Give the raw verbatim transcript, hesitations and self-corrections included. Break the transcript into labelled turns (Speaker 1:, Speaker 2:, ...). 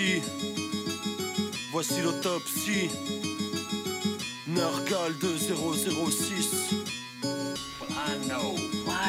Speaker 1: ici. Voici l'autopsie. Nergal deux zéro zéro six.
Speaker 2: Well, I know why